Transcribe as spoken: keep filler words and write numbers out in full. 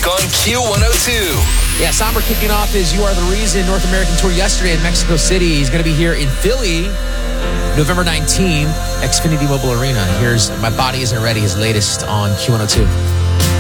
on Q one oh two. Yeah, Somber kicking off his You Are the Reason North American tour yesterday in Mexico City. He's going to be here in Philly November nineteenth, Xfinity Mobile Arena. Here's My Body Isn't Ready, his latest on Q one oh two.